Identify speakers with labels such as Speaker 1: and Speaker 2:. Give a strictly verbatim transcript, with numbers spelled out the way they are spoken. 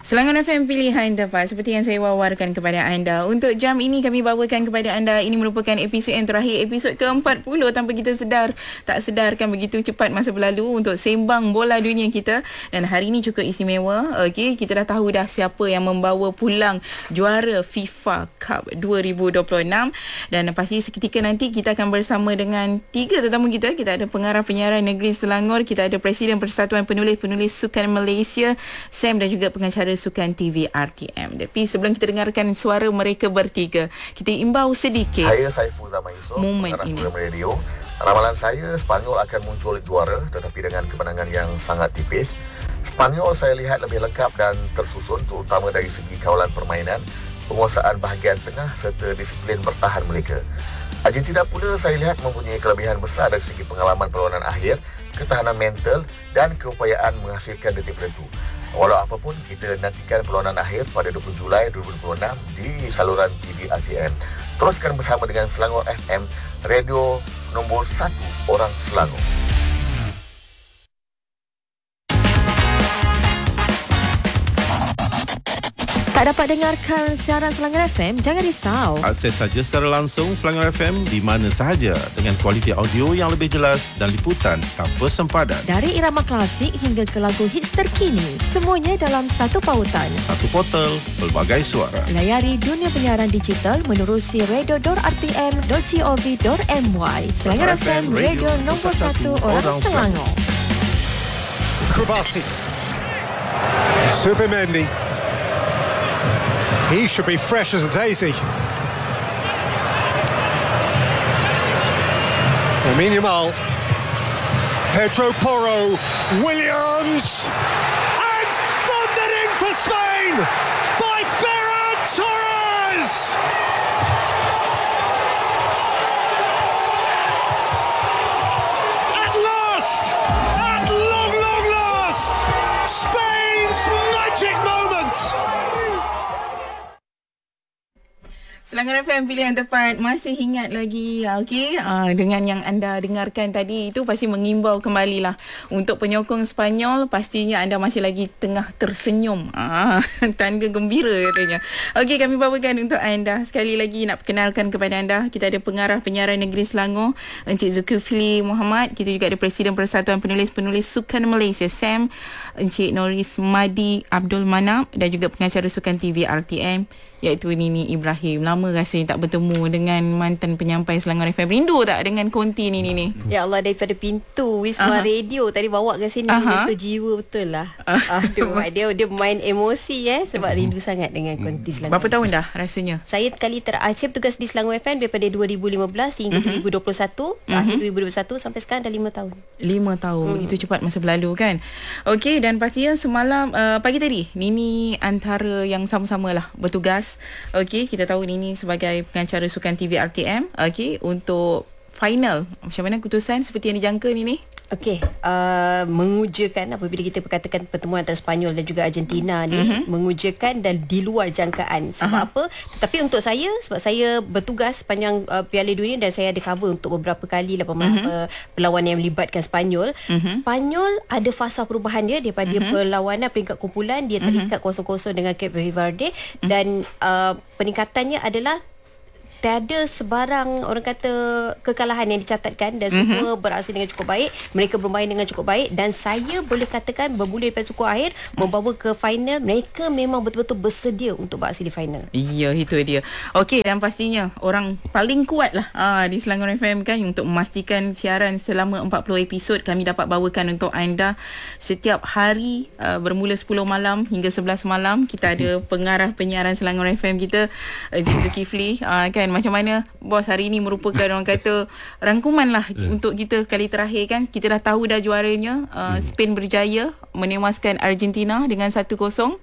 Speaker 1: Selangor F M pilihan tepat seperti yang saya wawarkan kepada anda. Untuk jam ini kami bawakan kepada anda, ini merupakan episod yang terakhir, episod ke empat puluh tanpa kita sedar. Tak sedarkan begitu cepat masa berlalu untuk sembang bola dunia kita. Dan hari ini cukup istimewa. Okey, kita dah tahu dah siapa yang membawa pulang juara FIFA Cup dua ribu dua puluh enam. Dan pasti seketika nanti kita akan bersama dengan tiga tetamu kita. Kita ada pengarah penyiaran negeri Selangor, kita ada Presiden Persatuan Penulis-Penulis Sukan Malaysia, Sam, dan juga pengacara Sukan T V R T M. Tapi sebelum kita dengarkan suara mereka bertiga, kita imbau sedikit.
Speaker 2: Saya Saiful Zaman Yusof, pengarah program radio. Ramalan saya, Sepanyol akan muncul juara tetapi dengan kemenangan yang sangat tipis. Sepanyol saya lihat lebih lengkap dan tersusun, terutama dari segi kawalan permainan, penguasaan bahagian tengah serta disiplin bertahan mereka. Argentina pula saya lihat mempunyai kelebihan besar dari segi pengalaman perlawanan akhir, ketahanan mental dan keupayaan menghasilkan detik penentu. Walau apapun, kita nantikan perlawanan akhir pada dua puluh Julai dua ribu dua puluh enam di saluran T V R T M. Teruskan bersama dengan Selangor F M, radio nombor satu orang Selangor.
Speaker 3: Tak dapat dengarkan siaran Selangor F M? Jangan risau.
Speaker 4: Akses saja secara langsung Selangor F M di mana sahaja dengan kualiti audio yang lebih jelas dan liputan tanpa sempadan.
Speaker 3: Dari irama klasik hingga ke lagu hits terkini, semuanya dalam satu pautan.
Speaker 4: Satu portal, pelbagai suara.
Speaker 3: Layari dunia penyiaran digital menerusi radio dot r t m dot gov dot m y. Selangor F M, radio nombor satu orang, orang Selangor.
Speaker 5: Krubasi, Subimendi. He should be fresh as a daisy. Lamine Yamal, Pedro Porro, Williams, and thundered in for Spain by Ferran Torres. At last, at long, long last, Spain's magic moment.
Speaker 1: Selangor F M pilihan tepat. Masih ingat lagi, okey, uh, dengan yang anda dengarkan tadi itu pasti mengimbau kembali lah untuk penyokong Sepanyol, pastinya anda masih lagi tengah tersenyum, uh, tanda gembira katanya. Okey, kami bawakan untuk anda sekali lagi nak perkenalkan kepada anda, kita ada pengarah penyiaran negeri Selangor Encik Zulkifli Muhammad, kita juga ada Presiden Persatuan Penulis-Penulis Sukan Malaysia Sam, Encik Norris Madi Abdul Manap, dan juga pengacara Sukan T V R T M iaitu Nini Ibrahim. Lama rasanya tak bertemu dengan mantan penyampai Selangor F M. Rindu tak dengan konti ni Nini?
Speaker 6: Ya Allah, daripada pintu Wisma Aha. Radio tadi bawa ke sini, menyentuh jiwa betul lah. Aduh, dia dia main emosi eh sebab rindu sangat dengan konti Selangor.
Speaker 1: Berapa tahun dah rasanya?
Speaker 6: Saya kali terakhir bertugas di Selangor F M daripada dua ribu lima belas hingga uh-huh. dua ribu dua puluh satu. Uh-huh. Akhir dua ribu dua puluh satu sampai sekarang dah lima tahun. lima tahun. Hmm. Itu cepat masa berlalu kan?
Speaker 1: Okey, dan pastinya semalam uh, pagi tadi Nini antara yang sama-samalah bertugas. Okey, kita tahu Nini sebagai pengacara Sukan T V R T M. Okey, untuk final, macam mana keputusan seperti yang dijangka Nini?
Speaker 6: Okey, uh, mengujakan apabila kita perkatakan pertemuan antara Sepanyol dan juga Argentina ni, uh-huh. mengujakan dan di luar jangkaan. Sebab uh-huh. apa? Tetapi untuk saya, sebab saya bertugas sepanjang uh, Piala Dunia dan saya ada cover untuk beberapa kali lah uh-huh. perlawanan yang melibatkan Sepanyol. Uh-huh. Sepanyol ada fasa perubahan dia daripada uh-huh. perlawanan peringkat kumpulan, dia terikat uh-huh. kosong-kosong dengan Cape Verde uh-huh. dan uh, peningkatannya adalah tiada sebarang orang kata kekalahan yang dicatatkan dan mm-hmm. semua beraksi dengan cukup baik. Mereka bermain dengan cukup baik dan saya boleh katakan bermula daripada suku akhir membawa ke final, mereka memang betul-betul bersedia untuk beraksi di final.
Speaker 1: Ya, itu dia. Okey, dan pastinya orang paling kuat lah aa, di Selangor F M kan untuk memastikan siaran selama empat puluh episod kami dapat bawakan untuk anda setiap hari aa, bermula sepuluh malam hingga sebelas malam. Kita ada pengarah penyiaran Selangor F M kita Encik Zulkifli aa, kan. Macam mana bos, hari ini merupakan orang kata rangkuman lah yeah. untuk kita kali terakhir kan. Kita dah tahu dah juaranya, uh, Spain berjaya menewaskan Argentina dengan satu kosong.